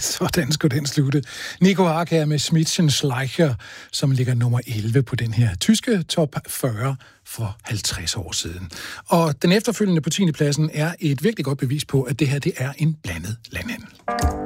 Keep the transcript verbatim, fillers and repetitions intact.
Sådan skulle den slutte. Nico Hack her med Schmidtchen Schleicher, som ligger nummer elleve på den her tyske top fyrre for halvtreds år siden. Og den efterfølgende på tiende pladsen er et virkelig godt bevis på, at det her det er en blandet landhandel.